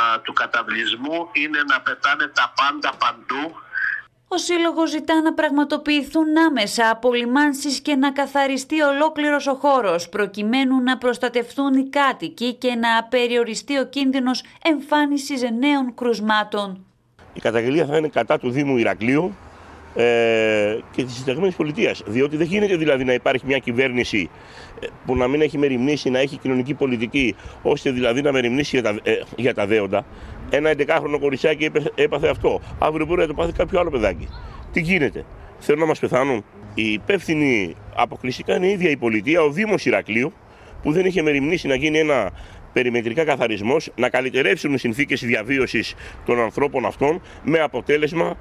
του καταβλισμού είναι να πετάνε τα πάντα παντού. Ο Σύλλογος ζητά να πραγματοποιηθούν άμεσα απολυμάνσεις και να καθαριστεί ολόκληρος ο χώρος, προκειμένου να προστατευτούν οι κάτοικοι και να περιοριστεί ο κίνδυνος εμφάνισης νέων κρουσμάτων. Η καταγγελία θα είναι κατά του Δήμου Ηρακλείου και της συνταγμένης πολιτείας. Διότι δεν γίνεται δηλαδή να υπάρχει μια κυβέρνηση που να μην έχει μεριμνήσει να έχει κοινωνική πολιτική, ώστε δηλαδή να μεριμνήσει για τα δέοντα. Ένα 11χρονο κοριτσάκι έπαθε αυτό. Αύριο μπορεί να το πάθει κάποιο άλλο παιδάκι. Τι γίνεται, θέλουν να μας πεθάνουν? Η υπεύθυνη αποκλειστικά είναι η ίδια η πολιτεία, ο Δήμος Ηρακλείου, που δεν είχε μεριμνήσει να γίνει ένα περιμετρικά καθαρισμός, να καλυτερεύσουν οι συνθήκες διαβίωσης των ανθρώπων αυτών, με αποτέλεσμα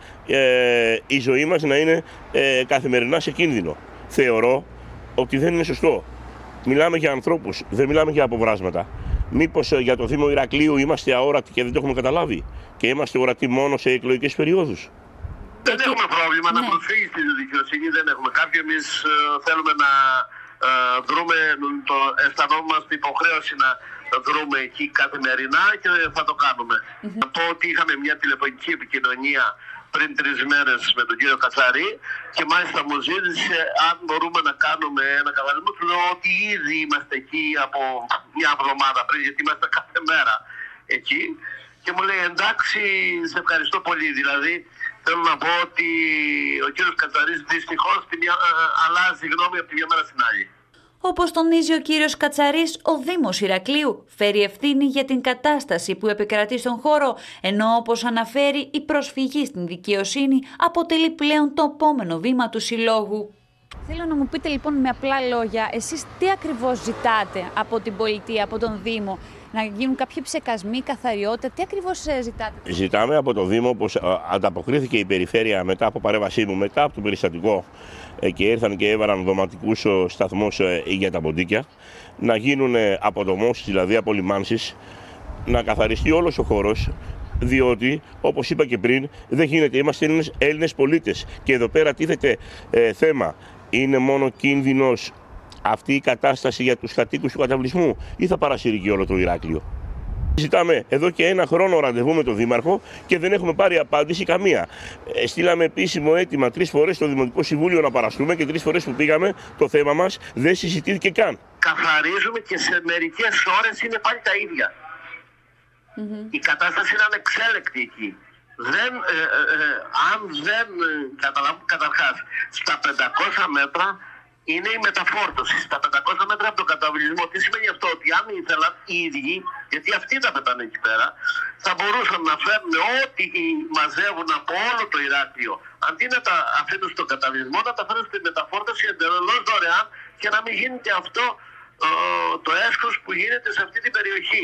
η ζωή μας να είναι καθημερινά σε κίνδυνο. Θεωρώ ότι δεν είναι σωστό. Μιλάμε για ανθρώπους, δεν μιλάμε για αποβράσματα. Μήπως για το Δήμο Ηρακλείου είμαστε αόρατοι και δεν το έχουμε καταλάβει και είμαστε ορατοί μόνο σε εκλογικές περιόδους? Δεν έχουμε πρόβλημα να προσφύγει στη δικαιοσύνη, δεν έχουμε κάποιο. Εμείς θέλουμε να δρούμε, αισθανόμαστε υποχρέωση να δρούμε εκεί καθημερινά και θα το κάνουμε. Να πω ότι είχαμε μια τηλεφωνική επικοινωνία πριν 3 μέρες με τον κύριο Κατσαρή και μάλιστα μου ζήτησε αν μπορούμε να κάνουμε ένα καθαρισμό. Του λέω ότι ήδη είμαστε εκεί από μια εβδομάδα πριν, γιατί είμαστε κάθε μέρα εκεί. Και μου λέει εντάξει, σε ευχαριστώ πολύ. Δηλαδή θέλω να πω ότι ο κύριος Κατσαρής δυστυχώς αλλάζει γνώμη από τη μια μέρα στην άλλη. Όπως τονίζει ο κύριος Κατσαρής, ο Δήμος Ηρακλείου φέρει ευθύνη για την κατάσταση που επικρατεί στον χώρο, ενώ όπως αναφέρει η προσφυγή στην δικαιοσύνη αποτελεί πλέον το επόμενο βήμα του Συλλόγου. Θέλω να μου πείτε λοιπόν με απλά λόγια, εσείς τι ακριβώς ζητάτε από την πολιτεία, από τον Δήμο? Να γίνουν κάποιοι ψεκασμοί, καθαριότητα, τι ακριβώς ζητάτε? Ζητάμε από το Δήμο, όπως ανταποκρίθηκε η περιφέρεια μετά από παρέμβασή μου, μετά από το περιστατικό και ήρθαν και έβαλαν δωματικούς σταθμούς για τα ποντίκια, να γίνουν αποδομώσεις, δηλαδή απολυμάνσεις, να καθαριστεί όλος ο χώρος, διότι, όπως είπα και πριν, δεν γίνεται, είμαστε Έλληνες πολίτες και εδώ πέρα τίθεται θέμα. Είναι μόνο κίνδυνος αυτή η κατάσταση για τους κατοίκους του καταβλισμού ή θα παρασύρει και όλο το Ηράκλειο? Ζητάμε εδώ και 1 χρόνο ραντεβού με τον Δήμαρχο και δεν έχουμε πάρει απάντηση καμία. Στείλαμε επίσημο αίτημα 3 φορές στο Δημοτικό Συμβούλιο να παραστούμε και 3 φορές που πήγαμε το θέμα μας δεν συζητήθηκε καν. Καθαρίζουμε και σε μερικές ώρες είναι πάλι τα ίδια. Η κατάσταση είναι ανεξέλεκτη εκεί. Αν δεν καταλάβουμε καταρχάς, στα 500 μέτρα είναι η μεταφόρτωση. Στα 500 μέτρα από τον καταβλισμό. Τι σημαίνει αυτό? Ότι αν ήθελαν οι ίδιοι, γιατί αυτοί τα πετάνε εκεί πέρα, θα μπορούσαν να φέρουν ό,τι μαζεύουν από όλο το Ηράκλειο. Αντί να τα αφήνουν στον καταβλισμό, να τα φέρουν στη μεταφόρτωση εντελώς δωρεάν και να μην γίνεται αυτό το έσχος που γίνεται σε αυτή την περιοχή.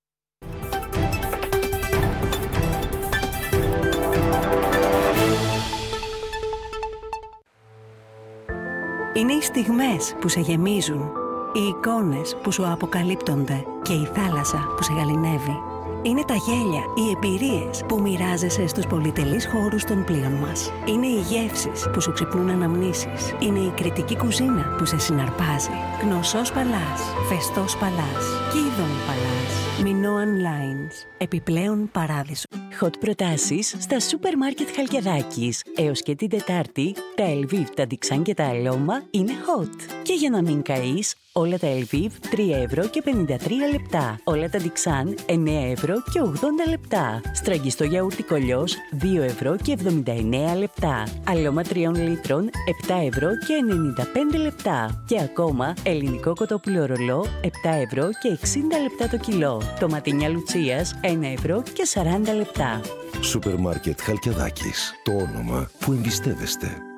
Είναι οι στιγμές που σε γεμίζουν, οι εικόνες που σου αποκαλύπτονται και η θάλασσα που σε γαληνεύει. Είναι τα γέλια, οι εμπειρίες που μοιράζεσαι στους πολυτελείς χώρους των πλοίων μας. Είναι οι γεύσεις που σου ξυπνούν αναμνήσεις. Είναι η κριτική κουζίνα που σε συναρπάζει. Γνωσός Παλάς, Φεστός Παλάς, Κίδων Παλάς, Μινώαν Lines. Επιπλέον παράδεισο. Hot προτάσεις στα σούπερ μάρκετ Χαλκιδάκης. Έως και την Τετάρτη, τα Ελβίβ, τα Ντιξάν και τα Αλώμα είναι hot. Και για να μην καείς, όλα τα Ελβίβ 3 ευρώ και 53 λεπτά. Όλα τα Ντιξάν 9 ευρώ και 80 λεπτά. Στραγγιστό γιαούρτι Κολιός 2 ευρώ και 79 λεπτά. Αλώμα 3 λίτρων 7 ευρώ και 95 λεπτά. Και ακόμα ελληνικό κοτόπουλο ρολό 7 ευρώ και 60 λεπτά το κιλό. Τοματίνια Λουτσίας 1 ευρώ και 40 λεπτά. Σούπερ μάρκετ Χαλκιδάκης. Το όνομα που εμπιστεύεστε.